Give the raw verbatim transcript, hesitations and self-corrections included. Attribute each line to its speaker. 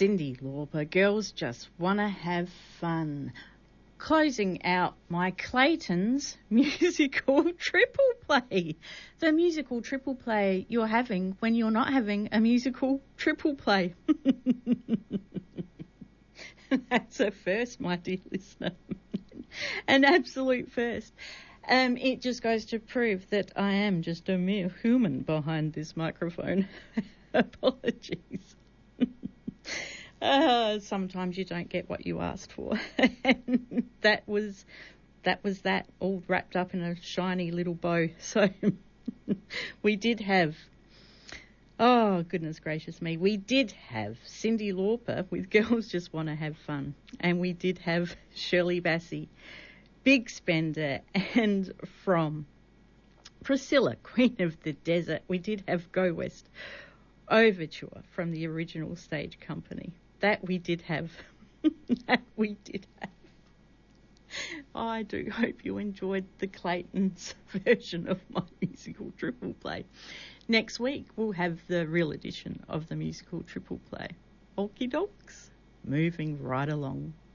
Speaker 1: Cyndi Lauper, Girls Just Wanna Have Fun. Closing out my Clayton's musical triple play. The musical triple play you're having when you're not having a musical triple play. That's a first, my dear listener. An absolute first. Um, it just goes to prove that I am just a mere human behind this microphone. Apologies. Uh, sometimes you don't get what you asked for. And that was that was that all wrapped up in a shiny little bow. So we did have, oh goodness gracious me, we did have Cyndi Lauper with Girls Just Want to Have Fun. And we did have Shirley Bassey, Big Spender, and from Priscilla, Queen of the Desert, we did have Go West Overture from the original Stage Company. That we did have. That we did have. I do hope you enjoyed the Clayton's version of my musical triple play. Next week, we'll have the real edition of the musical triple play. Okie dokes. Moving right along.